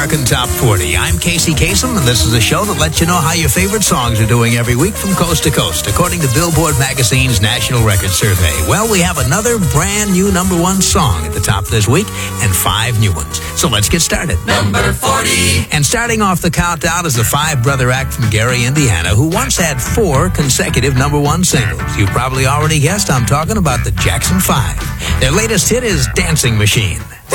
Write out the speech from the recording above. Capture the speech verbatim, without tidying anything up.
American Top forty. I'm Casey Kasem, and this is a show that lets you know how your favorite songs are doing every week from coast to coast, according to Billboard Magazine's National Record Survey. Well, we have another brand new number one song at the top this week, and five new ones. So let's get started. Number forty. And starting off the countdown is the five-brother act from Gary, Indiana, who once had four consecutive number one singles. You've probably already guessed I'm talking about the Jackson Five. Their latest hit is Dancing Machine.